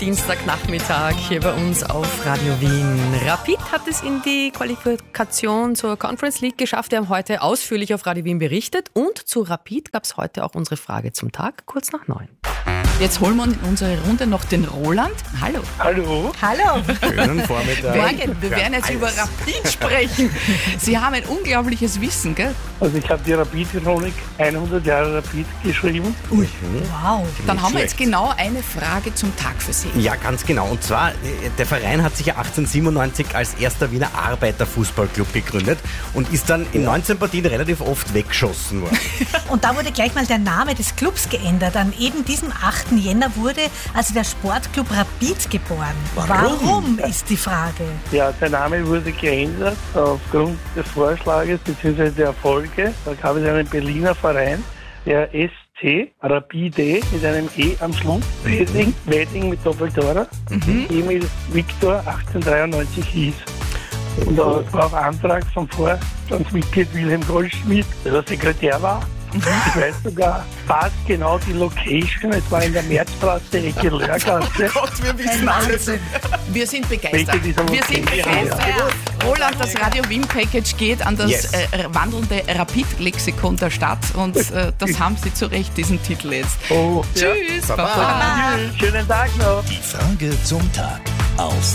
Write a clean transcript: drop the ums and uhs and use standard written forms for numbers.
Dienstagnachmittag hier bei uns auf Radio Wien. Rapid hat es in die Qualifikation zur Conference League geschafft. Wir haben heute ausführlich auf Radio Wien berichtet und zu Rapid gab es heute auch unsere Frage zum Tag, kurz nach 9. Jetzt holen wir in unsere Runde noch den Roland. Hallo. Hallo. Hallo. Schönen Vormittag. Morgen, wir werden jetzt über Rapid sprechen. Sie haben ein unglaubliches Wissen, gell? Also ich habe die Rapid-Chronik 100 Jahre Rapid geschrieben. Ui. Wow. Dann haben wir jetzt genau eine Frage zum Tag für Sie. Ja, ganz genau. Und zwar, der Verein hat sich ja 1897 als erster Wiener Arbeiterfußballclub gegründet und ist dann in 19 Partien relativ oft weggeschossen worden. Und da wurde gleich mal der Name des Clubs geändert. An eben diesem 8. Jänner wurde also der Sportclub Rapid geboren. Warum ist die Frage? Ja, der Name wurde geändert aufgrund des Vorschlages bzw. der Erfolge. Da gab es einen Berliner Verein, der SC Rapide mit einem E am Schluss, Wedding mit Doppeltora, Emil Viktor 1893 hieß. Und da war auf Antrag vom Vorstandsmitglied Wilhelm Goldschmidt, der Sekretär war. Ich weiß sogar fast genau die Location. Es war in der Märzstraße, Ecke Lörgasse. Gott, wir wissen alles. Wir sind begeistert. Wir sind begeistert. Roland, das Radio Wien Package geht an das wandelnde Rapid-Lexikon der Stadt und das haben Sie zu Recht, diesen Titel jetzt. Oh, Tschüss. Ja. Baba. Schönen Tag noch. Die Frage zum Tag auf